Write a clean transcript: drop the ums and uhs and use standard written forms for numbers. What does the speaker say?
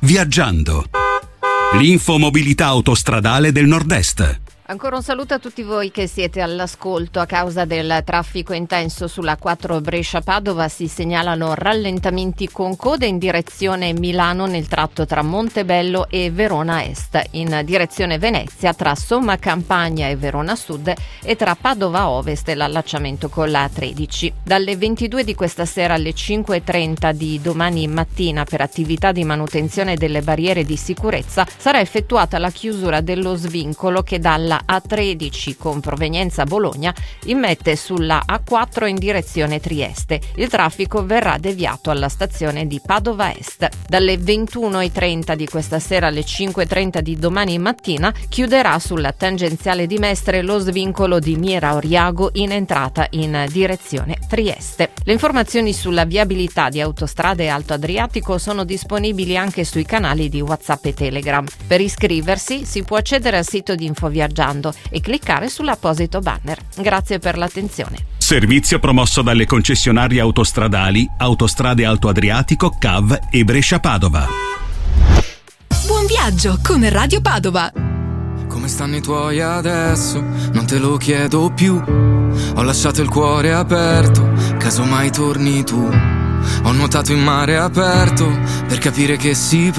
Viaggiando. L'infomobilità autostradale del Nord-Est. Ancora un saluto a tutti voi che siete all'ascolto. A causa del traffico intenso sulla 4 Brescia-Padova si segnalano rallentamenti con code in direzione Milano nel tratto tra Montebello e Verona Est, in direzione Venezia tra Somma Campagna e Verona Sud e tra Padova Ovest e l'allacciamento con la A13. Dalle 22 di questa sera alle 5:30 di domani mattina, per attività di manutenzione delle barriere di sicurezza, sarà effettuata la chiusura dello svincolo che dalla A13 con provenienza Bologna immette sulla A4 in direzione Trieste. Il traffico verrà deviato alla stazione di Padova Est. Dalle 21:30 di questa sera alle 5:30 di domani mattina chiuderà sulla tangenziale di Mestre lo svincolo di Miera Oriago in entrata in direzione Trieste. Le informazioni sulla viabilità di Autostrade Alto Adriatico sono disponibili anche sui canali di WhatsApp e Telegram. Per iscriversi si può accedere al sito di Infoviaggiando e cliccare sull'apposito banner. Grazie per l'attenzione. Servizio promosso dalle concessionarie autostradali Autostrade Alto Adriatico, CAV e Brescia-Padova. Buon viaggio con Radio Padova. Come stanno i tuoi adesso? Non te lo chiedo più. Ho lasciato il cuore aperto, casomai torni tu. Ho nuotato in mare aperto per capire che si